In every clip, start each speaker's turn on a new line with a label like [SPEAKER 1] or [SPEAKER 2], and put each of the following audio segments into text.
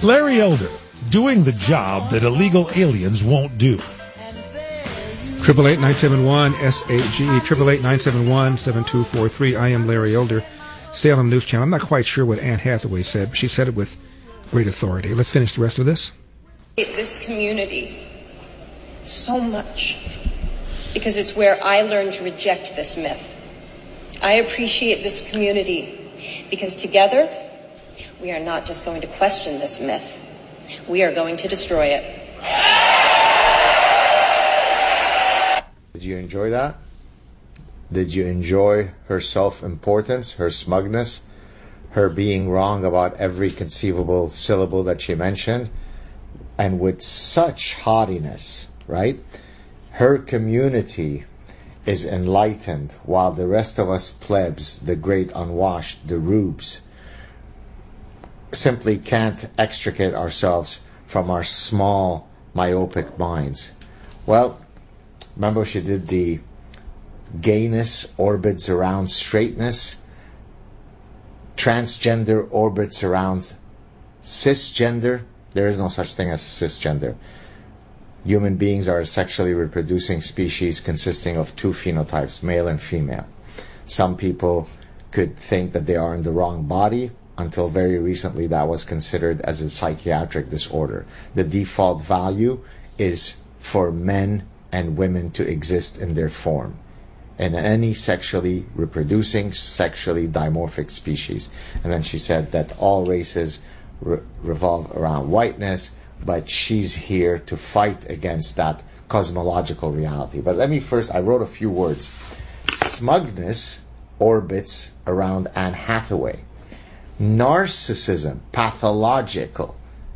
[SPEAKER 1] Larry Elder, doing the job that illegal aliens won't do.
[SPEAKER 2] 888-971-SAGE, 888-971-7243. I am Larry Elder, Salem News Channel. I'm not quite sure what Anne Hathaway said, but she said it with great authority. Let's finish the rest of this.
[SPEAKER 3] This community so much because it's where I learned to reject this myth. I appreciate this community because together we are not just going to question this myth. We are going to destroy it.
[SPEAKER 4] Did you enjoy that? Did you enjoy her self-importance, her smugness, her being wrong about every conceivable syllable that she mentioned, and with such haughtiness, right? Her community is enlightened while the rest of us plebs, the great unwashed, the rubes, simply can't extricate ourselves from our small, myopic minds. Well, remember she did the gayness orbits around straightness, transgender orbits around cisgender. There is no such thing as cisgender. Human beings are a sexually reproducing species consisting of two phenotypes, male and female. Some people could think that they are in the wrong body. Until very recently, that was considered as a psychiatric disorder. The default value is for men and women to exist in their form in any sexually reproducing, sexually dimorphic species. And then she said that all races revolve around whiteness, but she's here to fight against that cosmological reality. But let me first, I wrote a few words. Smugness orbits around Anne Hathaway. Narcissism, pathological,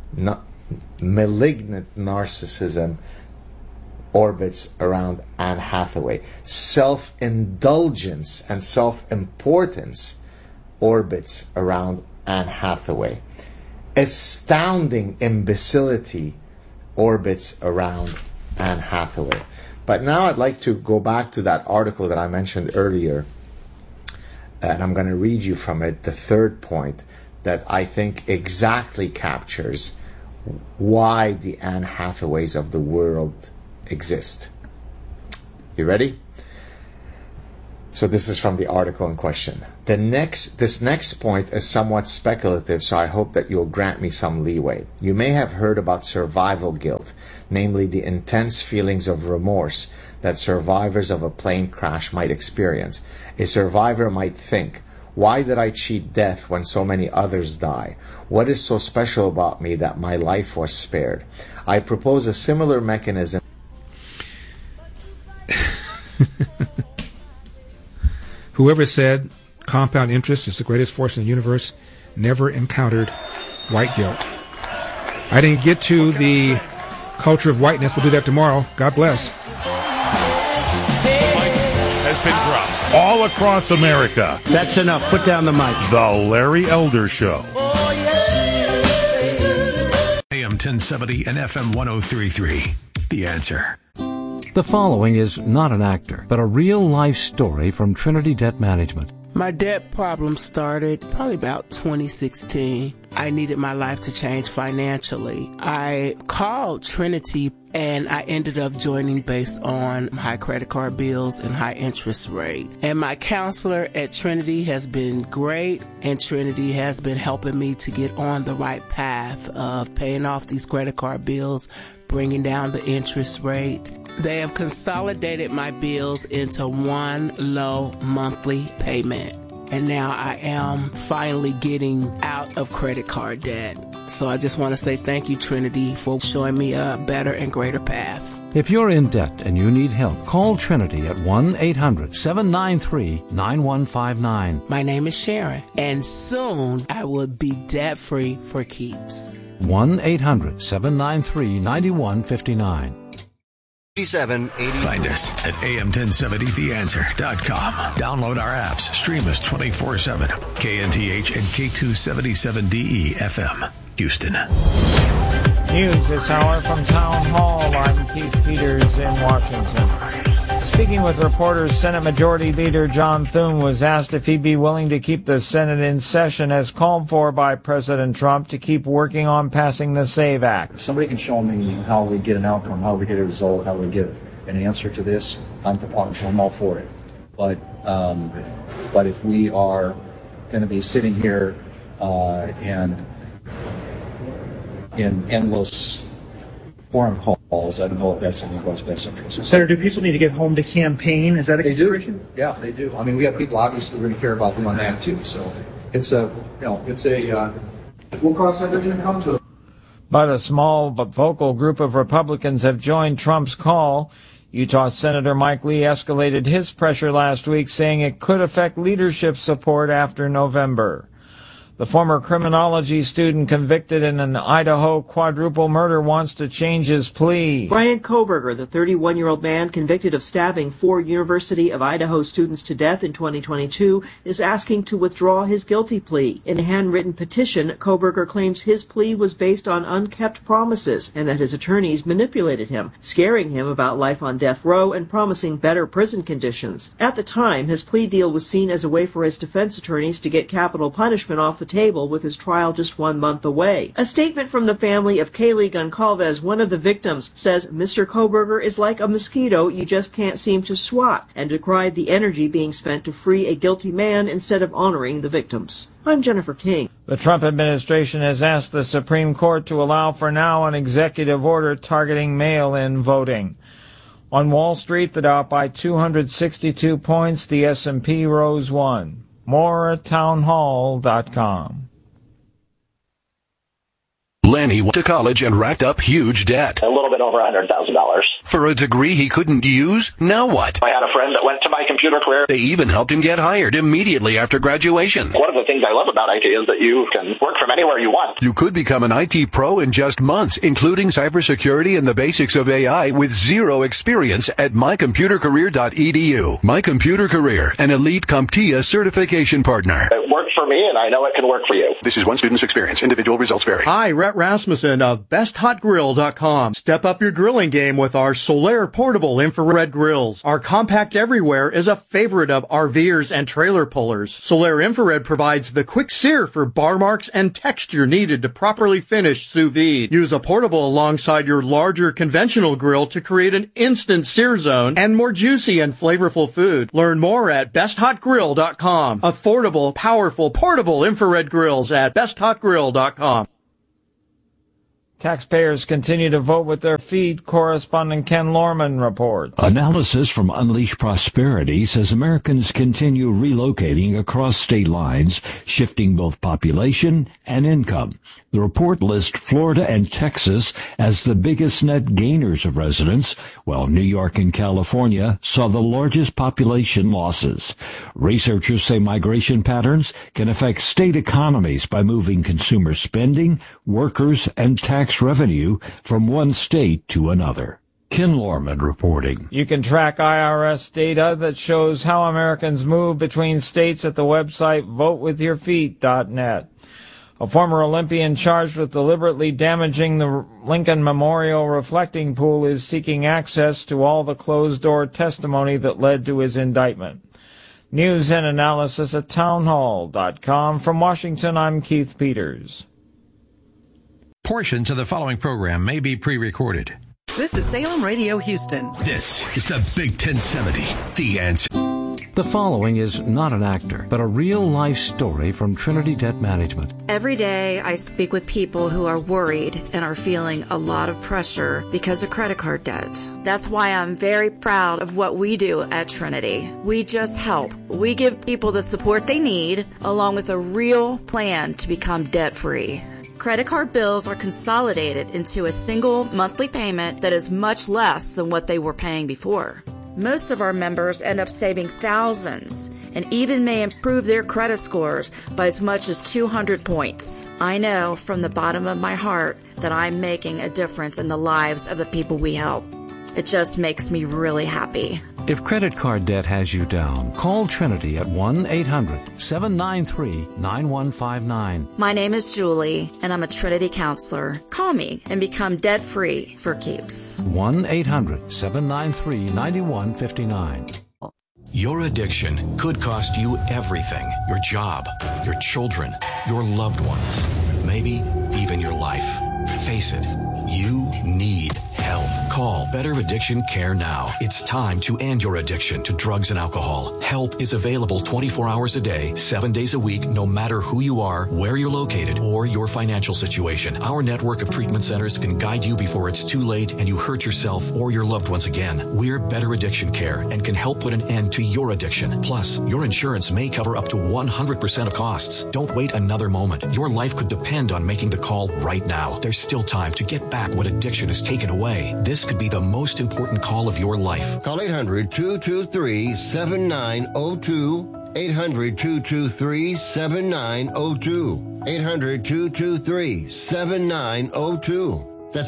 [SPEAKER 4] malignant narcissism orbits around Anne Hathaway. Self-indulgence and self-importance orbits around Anne Hathaway. Astounding imbecility orbits around Anne Hathaway. But now I'd like to go back to that article that I mentioned earlier, and I'm going to read you from it the third point that I think exactly captures why the Anne Hathaways of the world exist. You ready? So this is from the article in question. This next point is somewhat speculative, so I hope that you'll grant me some leeway. You may have heard about survival guilt, namely the intense feelings of remorse that survivors of a plane crash might experience. A survivor might think, why did I cheat death when so many others die? What is so special about me that my life was spared? I propose a similar mechanism.
[SPEAKER 2] Whoever said compound interest is the greatest force in the universe never encountered white guilt. I didn't get to the culture of whiteness. We'll do that tomorrow. God bless.
[SPEAKER 1] Has been dropped all across America.
[SPEAKER 5] That's enough. Put down the mic.
[SPEAKER 1] The Larry Elder Show.
[SPEAKER 6] AM 1070 and FM 1033. The Answer.
[SPEAKER 7] The following is not an actor, but a real-life story from Trinity Debt Management.
[SPEAKER 8] My debt problem started probably about 2016. I needed my life to change financially. I called Trinity and I ended up joining based on high credit card bills and high interest rate. And my counselor at Trinity has been great, and Trinity has been helping me to get on the right path of paying off these credit card bills, bringing down the interest rate. They have consolidated my bills into one low monthly payment. And now I am finally getting out of credit card debt. So I just want to say thank you, Trinity, for showing me a better and greater path.
[SPEAKER 7] If you're in debt and you need help, call Trinity at 1-800-793-9159.
[SPEAKER 8] My name is Sharon, and soon I will be debt-free for keeps.
[SPEAKER 7] 1-800-793-9159.
[SPEAKER 6] 8780. Find us at am1070theanswer.com. Download our apps. Stream us 24/7. KNTH and K277DE FM, Houston.
[SPEAKER 9] News this hour from Town Hall. I'm Keith Peters in Washington.
[SPEAKER 5] Speaking with reporters, Senate Majority Leader John Thune was asked if he'd be willing to keep the Senate in session as called for by President Trump to keep working on passing the SAVE Act.
[SPEAKER 9] If somebody can show me how we get an outcome, how we get a result, how we get an answer to this, I'm all for it. But if we are going to be sitting here and in endless forum calls, I don't know if that's in anyone's best interest.
[SPEAKER 10] Senator, do people need to get home to campaign? Is that a consideration?
[SPEAKER 9] They do. Yeah, they do. I mean, we have people obviously who are going to care about doing that too. So we'll cross that bridge and come to it.
[SPEAKER 5] But a small but vocal group of Republicans have joined Trump's call. Utah Senator Mike Lee escalated his pressure last week, saying it could affect leadership support after November. The former criminology student convicted in an Idaho quadruple murder wants to change his plea.
[SPEAKER 11] Brian Kohberger, the 31-year-old man convicted of stabbing 4 University of Idaho students to death in 2022, is asking to withdraw his guilty plea. In a handwritten petition, Kohberger claims his plea was based on unkept promises and that his attorneys manipulated him, scaring him about life on death row and promising better prison conditions. At the time, his plea deal was seen as a way for his defense attorneys to get capital punishment off the table with his trial just 1 month away. A statement from the family of Kaylee Goncalves, one of the victims, says Mr. Kohberger is like a mosquito you just can't seem to swat, and decried the energy being spent to free a guilty man instead of honoring the victims. I'm Jennifer King.
[SPEAKER 5] The Trump administration has asked the Supreme Court to allow for now an executive order targeting mail-in voting. On Wall Street, the Dow up by 262 points, the S&P rose 1. More at townhall.com.
[SPEAKER 12] Lanny went to college and racked up huge debt.
[SPEAKER 13] A little bit over $100,000.
[SPEAKER 12] For a degree he couldn't use? Now what?
[SPEAKER 13] I had a friend that went to My Computer Career.
[SPEAKER 12] They even helped him get hired immediately after graduation.
[SPEAKER 13] One of the things I love about IT is that you can work from anywhere you want.
[SPEAKER 12] You could become an IT pro in just months, including cybersecurity and the basics of AI with zero experience at mycomputercareer.edu. My Computer Career, an elite CompTIA certification partner.
[SPEAKER 13] It worked for me, and I know it can work for you.
[SPEAKER 12] This is one student's experience. Individual results vary.
[SPEAKER 14] Hi, Rhett Rasmussen of BestHotGrill.com. Step up your grilling game with our Solaire portable infrared grills. Our compact everywhere is a favorite of RVers and trailer pullers. Solaire infrared provides the quick sear for bar marks and texture needed to properly finish sous vide. Use a portable alongside your larger conventional grill to create an instant sear zone and more juicy and flavorful food. Learn more at BestHotGrill.com. Affordable, powerful, portable infrared grills at BestHotGrill.com.
[SPEAKER 5] Taxpayers continue to vote with their feet, correspondent Ken Lorman reports.
[SPEAKER 7] Analysis from Unleash Prosperity says Americans continue relocating across state lines, shifting both population and income. The report lists Florida and Texas as the biggest net gainers of residents, while New York and California saw the largest population losses. Researchers say migration patterns can affect state economies by moving consumer spending, workers, and tax revenue from one state to another. Ken Lorman reporting.
[SPEAKER 5] You can track IRS data that shows how Americans move between states at the website votewithyourfeet.net. A former Olympian charged with deliberately damaging the Lincoln Memorial reflecting pool is seeking access to all the closed-door testimony that led to his indictment. News and analysis at townhall.com. From Washington, I'm Keith Peters.
[SPEAKER 6] Portions of the following program may be pre-recorded.
[SPEAKER 15] This is Salem Radio Houston.
[SPEAKER 6] This is the Big 1070, The Answer.
[SPEAKER 7] The following is not an actor, but a real-life story from Trinity Debt Management.
[SPEAKER 16] Every day I speak with people who are worried and are feeling a lot of pressure because of credit card debt. That's why I'm very proud of what we do at Trinity. We just help. We give people the support they need, along with a real plan to become debt-free. Credit card bills are consolidated into a single monthly payment that is much less than what they were paying before. Most of our members end up saving thousands and even may improve their credit scores by as much as 200 points. I know from the bottom of my heart that I'm making a difference in the lives of the people we help. It just makes me really happy.
[SPEAKER 17] If credit card debt has you down, call Trinity at 1-800-793-9159.
[SPEAKER 16] My name is Julie, and I'm a Trinity counselor. Call me and become debt-free for keeps.
[SPEAKER 17] 1-800-793-9159.
[SPEAKER 18] Your addiction could cost you everything. Your job, your children, your loved ones, maybe even your life. Face it, you need help. Call Better Addiction Care now. It's time to end your addiction to drugs and alcohol. Help is available 24 hours a day, 7 days a week, no matter who you are, where you're located, or your financial situation. Our network of treatment centers can guide you before it's too late and you hurt yourself or your loved ones again. We're Better Addiction Care and can help put an end to your addiction. Plus, your insurance may cover up to 100% of costs. Don't wait another moment. Your life could depend on making the call right now. There's still time to get back what addiction has taken away. This could be the most important call of your life.
[SPEAKER 19] Call 800-223-7902. 800-223-7902. 800-223-7902. That's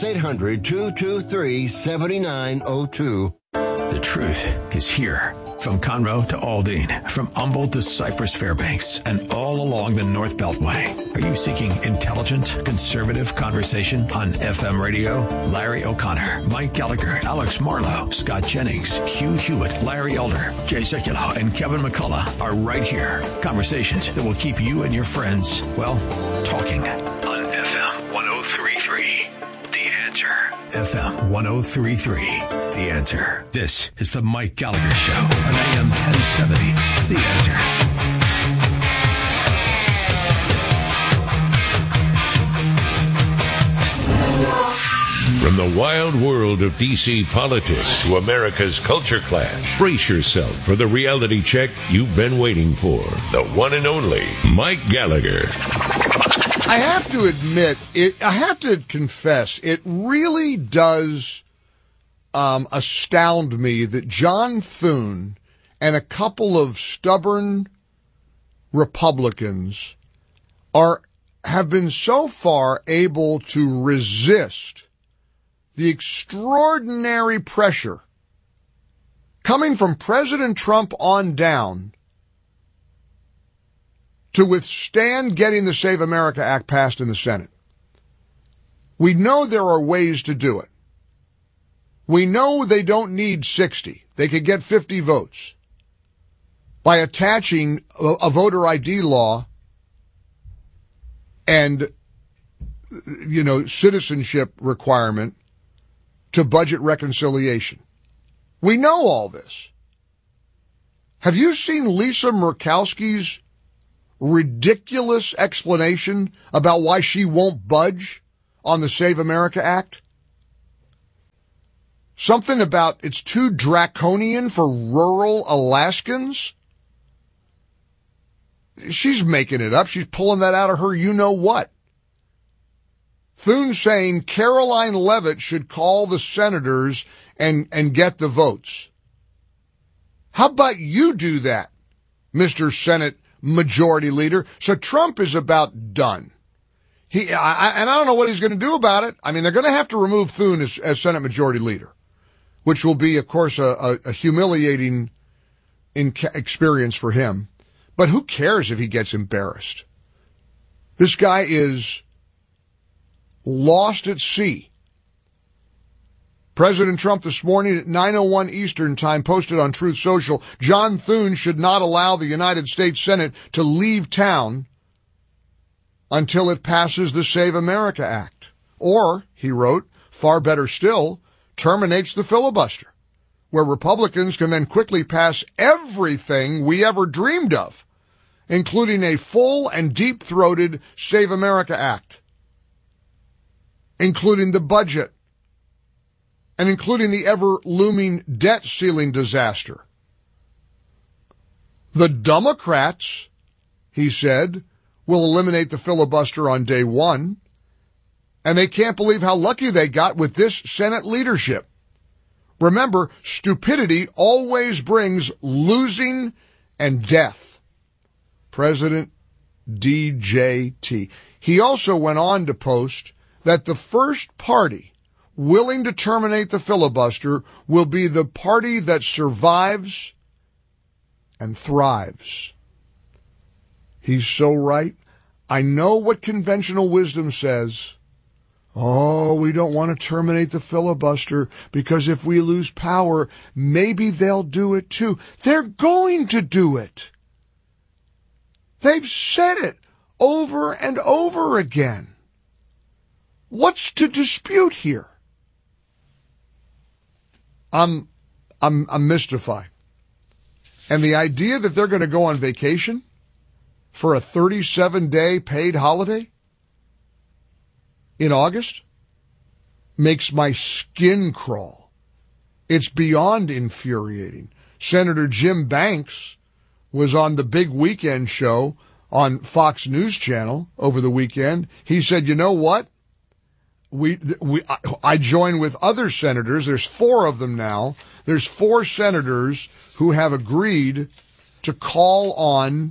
[SPEAKER 19] 800-223-7902.
[SPEAKER 6] The truth is here. From Conroe to Aldine, from Humboldt to Cypress Fairbanks, and all along the North Beltway. Are you seeking intelligent, conservative conversation on FM radio? Larry O'Connor, Mike Gallagher, Alex Marlowe, Scott Jennings, Hugh Hewitt, Larry Elder, Jay Sekulow, and Kevin McCullough are right here. Conversations that will keep you and your friends, well, talking. On FM 103.3, The Answer. FM 103.3. The Answer. This is the Mike Gallagher Show on AM 1070. The Answer.
[SPEAKER 20] From the wild world of D.C. politics to America's culture clash, brace yourself for the reality check you've been waiting for. The one and only Mike Gallagher.
[SPEAKER 21] I have to admit, I have to confess, it really does astound me that John Thune and a couple of stubborn Republicans have been so far able to resist the extraordinary pressure coming from President Trump on down to withstand getting the Save America Act passed in the Senate. We know there are ways to do it. We know they don't need 60. They could get 50 votes by attaching a voter ID law and, citizenship requirement to budget reconciliation. We know all this. Have you seen Lisa Murkowski's ridiculous explanation about why she won't budge on the Save America Act? Something about it's too draconian for rural Alaskans? She's making it up. She's pulling that out of her you-know-what. Thune saying Caroline Leavitt should call the senators and get the votes. How about you do that, Mr. Senate Majority Leader? So Trump is about done. And I don't know what he's going to do about it. I mean, they're going to have to remove Thune as Senate Majority Leader, which will be, of course, a humiliating experience for him. But who cares if he gets embarrassed? This guy is lost at sea. President Trump this morning at 9:01 Eastern Time posted on Truth Social, John Thune should not allow the United States Senate to leave town until it passes the Save America Act. Or, he wrote, far better still, terminates the filibuster, where Republicans can then quickly pass everything we ever dreamed of, including a full and deep-throated Save America Act, including the budget, and including the ever-looming debt ceiling disaster. The Democrats, he said, will eliminate the filibuster on day one, and they can't believe how lucky they got with this Senate leadership. Remember, stupidity always brings losing and death. President DJT. He also went on to post that the first party willing to terminate the filibuster will be the party that survives and thrives. He's so right. I know what conventional wisdom says. Oh, we don't want to terminate the filibuster because if we lose power, maybe they'll do it too. They're going to do it. They've said it over and over again. What's to dispute here? I'm mystified. And the idea that they're going to go on vacation for a 37-day paid holiday in August makes my skin crawl. It's beyond infuriating. Senator Jim Banks was on the big weekend show on Fox News Channel over the weekend. He said, you know what? I join with other senators. There's 4 of them now. There's 4 senators who have agreed to call on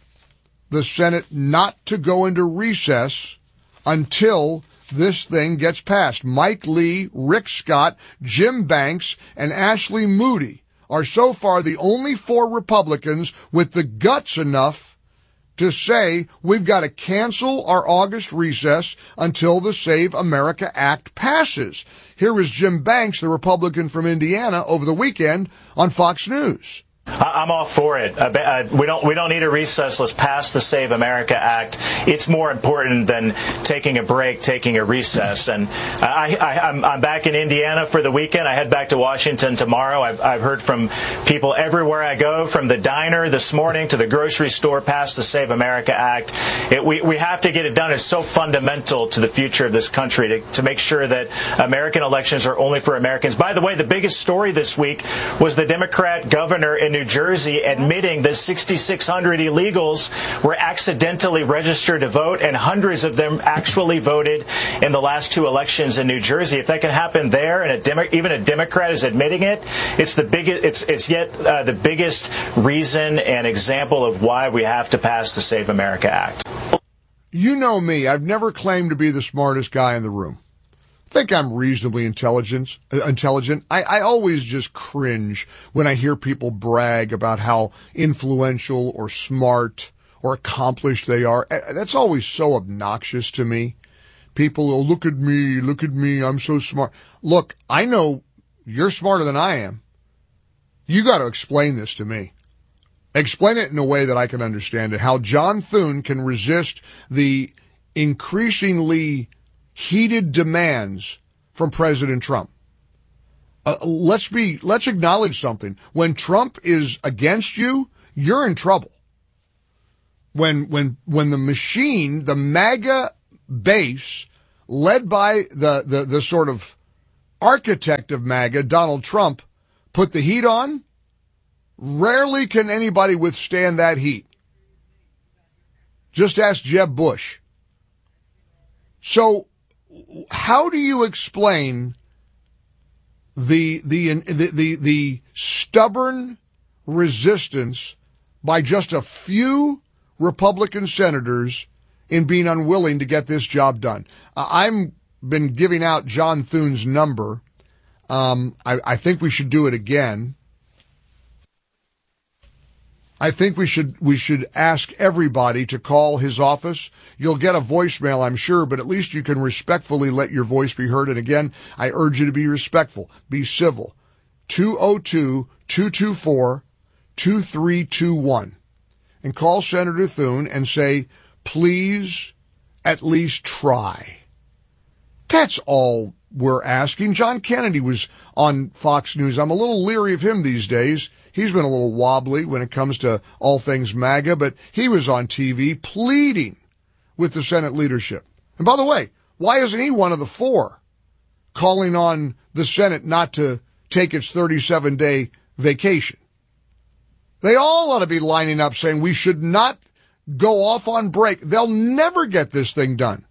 [SPEAKER 21] the Senate not to go into recess until this thing gets passed. Mike Lee, Rick Scott, Jim Banks, and Ashley Moody are so far the only 4 Republicans with the guts enough to say we've got to cancel our August recess until the Save America Act passes. Here is Jim Banks, the Republican from Indiana, over the weekend on Fox News.
[SPEAKER 3] I'm all for it. We don't need a recess. Let's pass the Save America Act. It's more important than taking a break, taking a recess. And I'm back in Indiana for the weekend. I head back to Washington tomorrow. I've heard from people everywhere I go, from the diner this morning to the grocery store, past the Save America Act. We have to get it done. It's so fundamental to the future of this country to make sure that American elections are only for Americans. By the way, the biggest story this week was the Democrat governor in New Jersey admitting that 6,600 illegals were accidentally registered to vote, and hundreds of them actually voted in the last 2 elections in New Jersey. If that can happen there, and even a Democrat is admitting it, it's the biggest. It's yet the biggest reason and example of why we have to pass the Save America Act.
[SPEAKER 21] You know me. I've never claimed to be the smartest guy in the room. I think I'm reasonably intelligent. I always just cringe when I hear people brag about how influential or smart or accomplished they are. That's always so obnoxious to me. People, oh, look at me, I'm so smart. Look, I know you're smarter than I am. You got to explain this to me. Explain it in a way that I can understand it. How John Thune can resist the increasingly heated demands from President Trump. Let's acknowledge something. When Trump is against you, you're in trouble. When the machine, the MAGA base, led by the sort of architect of MAGA, Donald Trump, put the heat on, rarely can anybody withstand that heat. Just ask Jeb Bush. So, how do you explain the stubborn resistance by just a few Republican senators in being unwilling to get this job done? I've been giving out John Thune's number. I think we should do it again. I think we should ask everybody to call his office. You'll get a voicemail, I'm sure, but at least you can respectfully let your voice be heard. And again, I urge you to be respectful, be civil. 202-224-2321. And call Senator Thune and say, please at least try. That's all we're asking. John Kennedy was on Fox News. I'm a little leery of him these days. He's been a little wobbly when it comes to all things MAGA, but he was on TV pleading with the Senate leadership. And by the way, why isn't he one of the 4 calling on the Senate not to take its 37-day vacation? They all ought to be lining up saying we should not go off on break. They'll never get this thing done.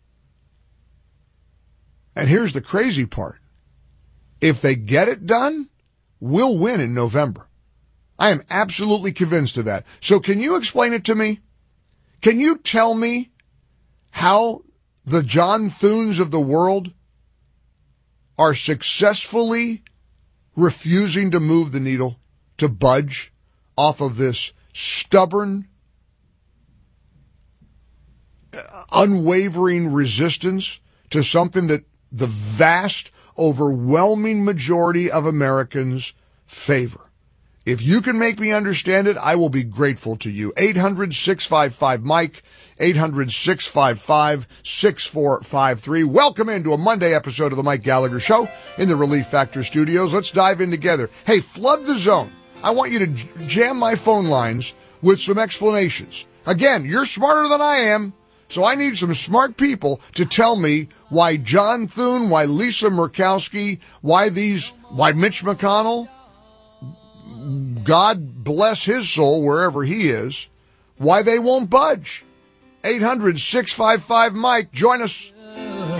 [SPEAKER 21] And here's the crazy part. If they get it done, we'll win in November. I am absolutely convinced of that. So can you explain it to me? Can you tell me how the John Thunes of the world are successfully refusing to move the needle, to budge off of this stubborn, unwavering resistance to something that the vast, overwhelming majority of Americans favor. If you can make me understand it, I will be grateful to you. 800-655-MIKE, 800-655-6453. Welcome into a Monday episode of the Mike Gallagher Show in the Relief Factor Studios. Let's dive in together. Hey, flood the zone. I want you to jam my phone lines with some explanations. Again, you're smarter than I am, so I need some smart people to tell me why John Thune, why Lisa Murkowski, why Mitch McConnell, God bless his soul wherever he is, why they won't budge. 800-655-MIKE. Join us.